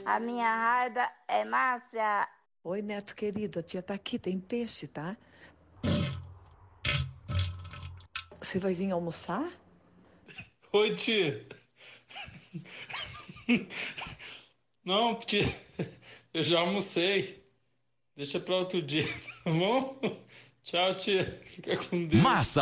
A minha raida é Márcia. Oi, neto querido, a tia tá aqui, tem peixe, tá? Você vai vir almoçar? Oi, tia. Não, tia, eu já almocei. Deixa para outro dia, tá bom? Tchau, tia. Fica com Deus. Massa!